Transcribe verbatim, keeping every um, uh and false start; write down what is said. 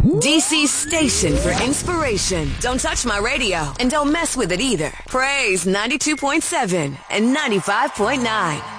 D C's station for inspiration. Don't touch my radio and don't mess with it either. Praise ninety-two point seven and ninety-five point nine.